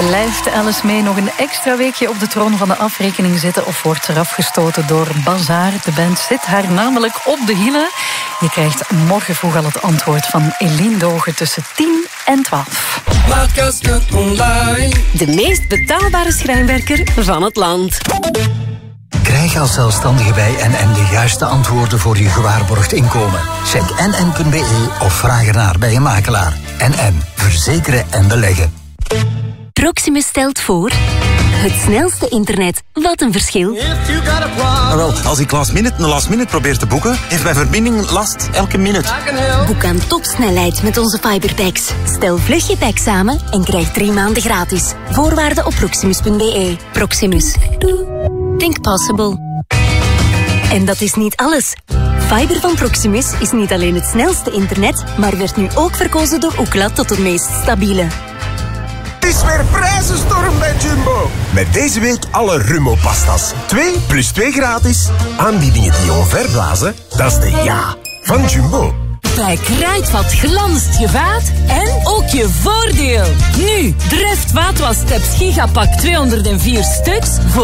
Blijft Alice May nog een extra weekje op de troon van de afrekening zitten of wordt er afgestoten door Bazaar? De band zit haar namelijk op de hielen. Je krijgt morgen vroeg al het antwoord van Eline Dogen tussen 10 en 12. De meest betaalbare schrijnwerker van het land. Krijg als zelfstandige bij NN de juiste antwoorden voor je gewaarborgd inkomen. Check nn.be of vraag ernaar bij een makelaar. NN. Verzekeren en beleggen. Proximus stelt voor... Het snelste internet. Wat een verschil. Wel, als ik last minute probeer te boeken, heeft mijn verbinding last elke minuut. Boek aan topsnelheid met onze Fiberpacks. Stel vlug je pack samen en krijg 3 maanden gratis. Voorwaarden op proximus.be. Proximus. Think possible. En dat is niet alles. Fiber van Proximus is niet alleen het snelste internet, maar werd nu ook verkozen door Ookla tot het meest stabiele. Het is weer prijzenstorm bij Jumbo. Met deze week alle Rummo-pastas. 2 plus 2 gratis. Aanbiedingen die je omverblazen, dat is de ja van Jumbo. Bij Kruidvat glanst je vaat en ook je voordeel. Nu, Dreft vaatwassteps Gigapak 204 stuks voor